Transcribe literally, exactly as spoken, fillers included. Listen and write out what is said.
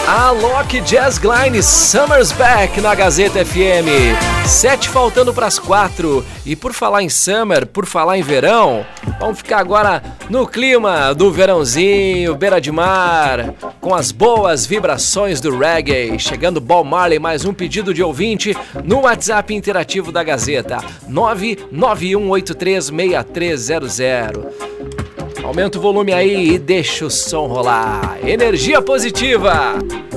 Alok Jazz Gline, Summer's Back na Gazeta F M. Sete faltando para as quatro. E por falar em summer, por falar em verão, vamos ficar agora no clima do verãozinho, beira de mar, com as boas vibrações do reggae. Chegando Bob Marley, mais um pedido de ouvinte no WhatsApp interativo da Gazeta, nove nove um oito três seis três zero zero. Aumenta o volume aí e deixa o som rolar. Energia positiva!